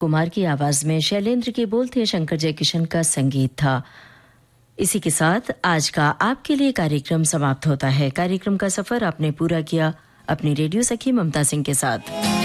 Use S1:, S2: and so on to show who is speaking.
S1: कुमार की आवाज में शैलेंद्र के बोल थे, शंकर जयकिशन का संगीत था। इसी के साथ आज का आपके लिए कार्यक्रम समाप्त होता है। कार्यक्रम का सफर आपने पूरा किया अपनी रेडियो सखी ममता सिंह के साथ।